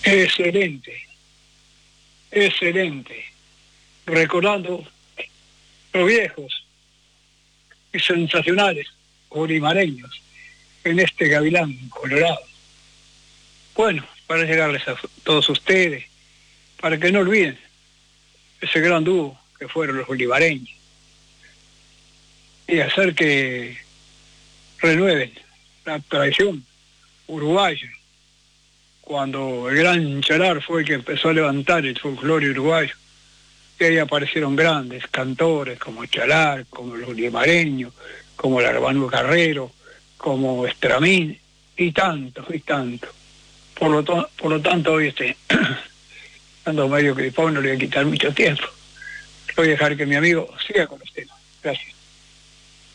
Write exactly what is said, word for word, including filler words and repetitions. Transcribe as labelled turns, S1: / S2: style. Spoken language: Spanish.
S1: Excelente, excelente. Recordando los viejos y sensacionales bolivareños en este Gavilán Colorado. Bueno, para llegarles a todos ustedes, para que no olviden ese gran dúo que fueron los bolivareños y hacer que renueven la tradición uruguaya, cuando el gran Chalar fue el que empezó a levantar el folclore uruguayo, y ahí aparecieron grandes cantores como Chalar, como los bolivareños, como el Arbano Carrero, como Estramín, y tantos, y tantos. Por lo, to- por lo tanto, hoy este, ando medio gripón, no le voy a quitar mucho tiempo. Voy a dejar que mi amigo siga con los temas. Gracias.